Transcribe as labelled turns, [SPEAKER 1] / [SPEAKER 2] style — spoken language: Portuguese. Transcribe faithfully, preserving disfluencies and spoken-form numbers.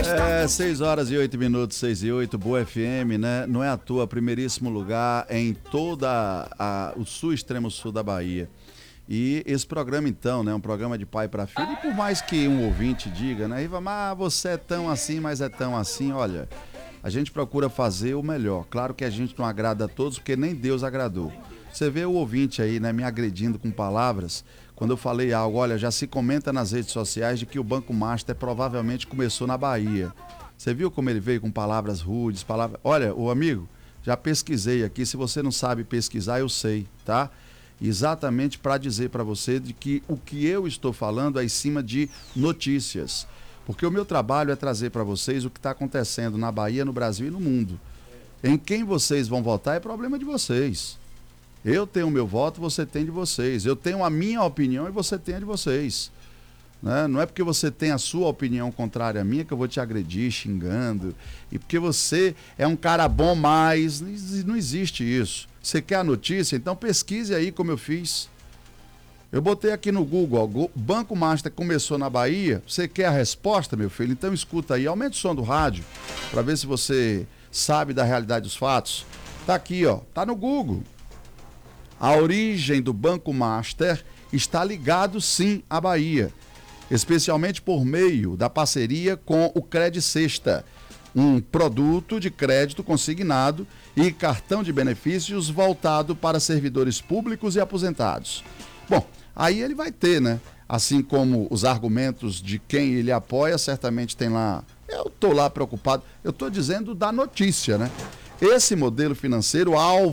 [SPEAKER 1] É, seis horas e oito minutos, seis e oito, Boa F M, né? Não é à toa, primeiríssimo lugar em toda a, o sul, extremo sul da Bahia. E esse programa, então, né? Um programa de pai para filho. E por mais que um ouvinte diga, né? Rivamar, você é tão assim, mas é tão assim. Olha, a gente procura fazer o melhor. Claro que a gente não agrada a todos, porque nem Deus agradou. Você vê o ouvinte aí, né? Me agredindo com palavras. Quando eu falei algo, olha, já se comenta nas redes sociais de que o Banco Master provavelmente começou na Bahia. Você viu como ele veio com palavras rudes, palavras... Olha, o amigo, já pesquisei aqui, se você não sabe pesquisar, eu sei, tá? Exatamente para dizer para você de que o que eu estou falando é em cima de notícias. Porque o meu trabalho é trazer para vocês o que está acontecendo na Bahia, no Brasil e no mundo. Em quem vocês vão votar é problema de vocês. Eu tenho o meu voto, você tem de vocês. Eu tenho a minha opinião e você tem a de vocês. Né? Não é porque você tem a sua opinião contrária à minha que eu vou te agredir xingando. E porque você é um cara bom, mas não existe isso. Você quer a notícia? Então pesquise aí como eu fiz. Eu botei aqui no Google, ó, Banco Master começou na Bahia. Você quer a resposta, meu filho? Então escuta aí, aumente o som do rádio para ver se você sabe da realidade dos fatos. Tá aqui, ó, tá no Google. A origem do Banco Master está ligado sim à Bahia, especialmente por meio da parceria com o Cred Sexta, um produto de crédito consignado e cartão de benefícios voltado para servidores públicos e aposentados. Bom, aí ele vai ter, né? Assim como os argumentos de quem ele apoia, certamente tem lá. Eu estou lá preocupado, eu estou dizendo da notícia, né? Esse modelo financeiro, ao